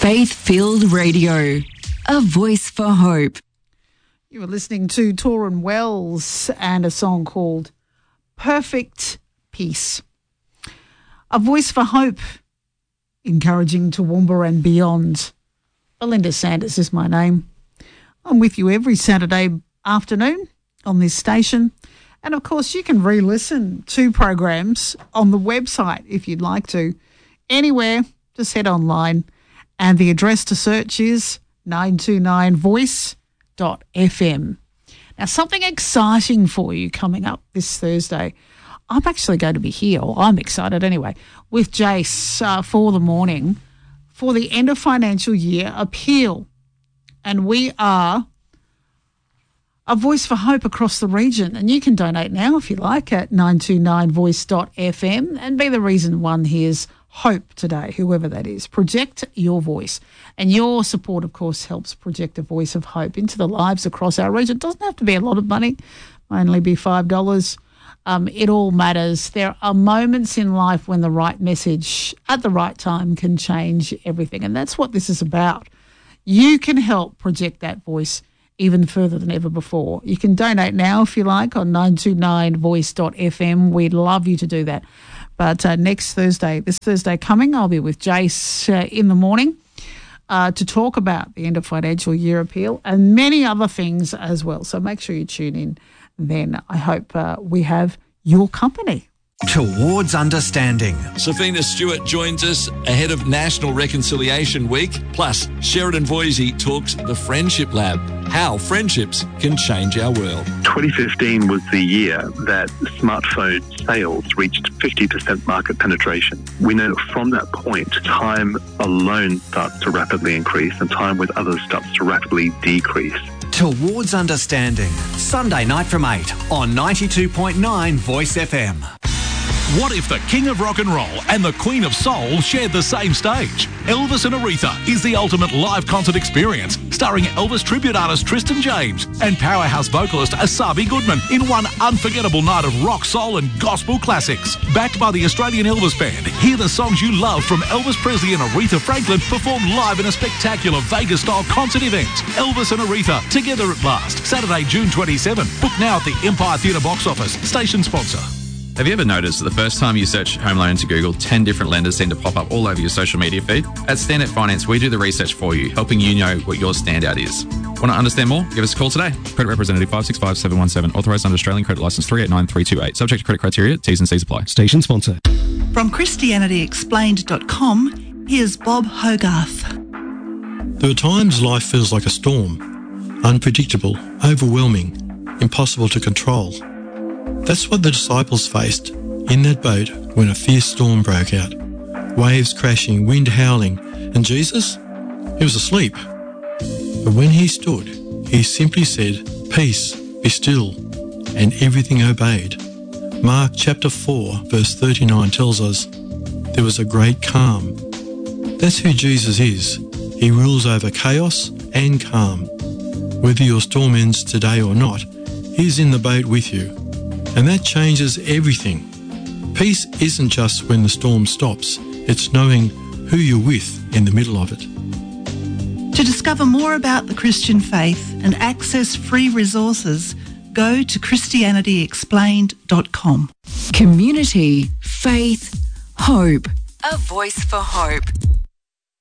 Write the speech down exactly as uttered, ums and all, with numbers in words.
Faith-filled radio, a voice for hope. You were listening to Torrin Wells and a song called Perfect Peace. A voice for hope, encouraging Toowoomba and beyond. Belinda Sanders is my name. I'm with you every Saturday afternoon on this station. And, of course, you can re-listen to programs on the website if you'd like to. Anywhere, just head online. And the address to search is nine two nine voice dot f m. Now, something exciting for you coming up this Thursday. I'm actually going to be here, or I'm excited anyway, with Jace uh, for the morning for the end of financial year appeal. And we are a voice for hope across the region. And you can donate now if you like at nine two nine voice dot f m and be the reason one hears hope today, whoever that is. Project your voice. And your support, of course, helps project a voice of hope into the lives across our region. It doesn't have to be a lot of money. It might only be five dollars. Um, it all matters. There are moments in life when the right message at the right time can change everything. And that's what this is about. You can help project that voice even further than ever before. You can donate now if you like on nine two nine voice dot f m. We'd love you to do that. But uh, next Thursday, this Thursday coming, I'll be with Jace uh, in the morning uh, to talk about the end of financial year appeal and many other things as well. So make sure you tune in then. I hope uh, we have your company. Towards Understanding. Safina Stewart joins us ahead of National Reconciliation Week. Plus, Sheridan Voisey talks the Friendship Lab, how friendships can change our world. twenty fifteen was the year that smartphone sales reached fifty percent market penetration. We know that from that point, time alone starts to rapidly increase and time with others starts to rapidly decrease. Towards Understanding. Sunday night from eight on ninety-two point nine Voice F M. What if the King of Rock and Roll and the Queen of Soul shared the same stage? Elvis and Aretha is the ultimate live concert experience, starring Elvis tribute artist Tristan James and powerhouse vocalist Asabi Goodman in one unforgettable night of rock, soul and gospel classics. Backed by the Australian Elvis Band, hear the songs you love from Elvis Presley and Aretha Franklin performed live in a spectacular Vegas-style concert event. Elvis and Aretha, together at last, Saturday, June twenty-seventh. Book now at the Empire Theatre box office. Station sponsor. Have you ever noticed that the first time you search home loan into Google, ten different lenders seem to pop up all over your social media feed? At Standout Finance, we do the research for you, helping you know what your standout is. Want to understand more? Give us a call today. Credit representative five six five seven one seven, authorised under Australian Credit Licence three eight nine three two eight. Subject to credit criteria, T's and C's apply. Station sponsor. From Christianity Explained dot com, here's Bob Hogarth. There are times life feels like a storm. Unpredictable, overwhelming, impossible to control. That's what the disciples faced in that boat when a fierce storm broke out. Waves crashing, wind howling, and Jesus? He was asleep. But when he stood, he simply said, "Peace, be still," and everything obeyed. Mark chapter four, verse thirty-nine tells us, there was a great calm. That's who Jesus is. He rules over chaos and calm. Whether your storm ends today or not, he's in the boat with you. And that changes everything. Peace isn't just when the storm stops, it's knowing who you're with in the middle of it. To discover more about the Christian faith and access free resources, go to Christianity Explained dot com. Community, faith, hope. A voice for hope.